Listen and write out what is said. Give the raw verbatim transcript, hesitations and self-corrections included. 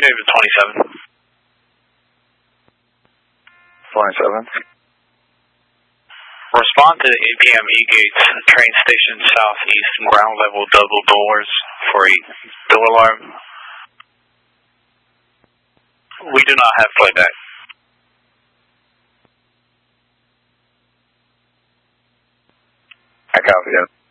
David twenty-seven. twenty-seven. Respond to the A P M E-Gates, train station southeast, ground level double doors for a door alarm. We do not have playback. I copy it.